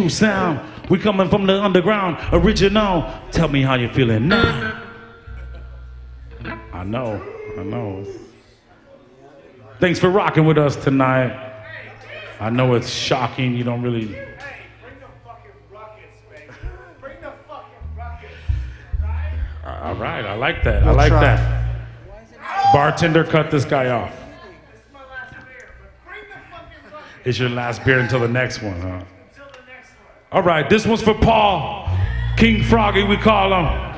new sound. We coming from the underground, original. Tell me how you feeling now. I know. Thanks for rocking with us tonight. I know it's shocking, you don't really... Hey, bring the fucking ruckus, baby. Bring the fucking ruckus, right? All right, I like that. I like that. Bartender, cut this guy off. This is my last beer, but bring the fucking ruckus. It's your last beer until the next one, huh? Until the next one. All right, this one's for Paul. King Froggy, we call him.